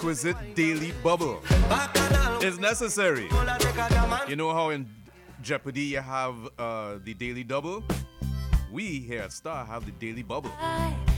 requisite daily bubble is necessary. You know how in Jeopardy you have the daily double? We here at Star have the daily bubble.